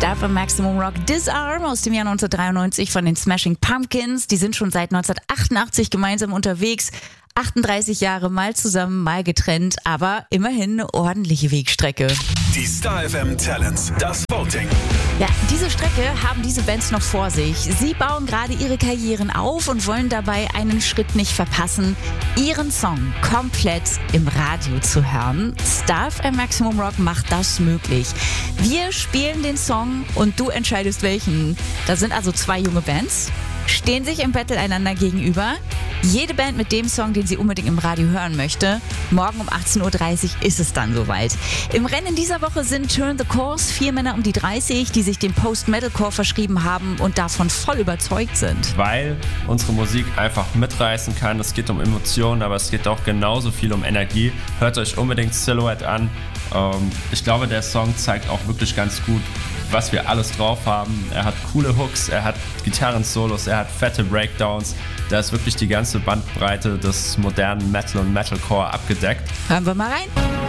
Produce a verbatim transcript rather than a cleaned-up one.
Star F M Maximum Rock Disarm aus dem Jahr neunzehnhundertdreiundneunzig von den Smashing Pumpkins. Die sind schon seit neunzehnhundertachtundachtzig gemeinsam unterwegs. achtunddreißig Jahre mal zusammen, mal getrennt, aber immerhin eine ordentliche Wegstrecke. Die Star F M Talents, das Voting. Ja, diese Strecke haben diese Bands noch vor sich. Sie bauen gerade ihre Karrieren auf und wollen dabei einen Schritt nicht verpassen, ihren Song komplett im Radio zu hören. Star F M Maximum Rock macht das möglich. Wir spielen den Song und du entscheidest welchen. Das sind also zwei junge Bands, stehen sich im Battle einander gegenüber. Jede Band mit dem Song, den sie unbedingt im Radio hören möchte. Morgen um achtzehn Uhr dreißig ist es dann soweit. Im Rennen dieser Woche sind Turn the Course, vier Männer um die dreißig, die sich dem Post-Metalcore verschrieben haben und davon voll überzeugt sind. Weil unsere Musik einfach mitreißen kann. Es geht um Emotionen, aber es geht auch genauso viel um Energie. Hört euch unbedingt Silhouette an. Ähm, ich glaube, der Song zeigt auch wirklich ganz gut, was wir alles drauf haben. Er hat coole Hooks, er hat Gitarren-Solos, er hat fette Breakdowns. Da ist wirklich die ganze Bandbreite des modernen Metal und Metalcore abgedeckt. Hören wir mal rein.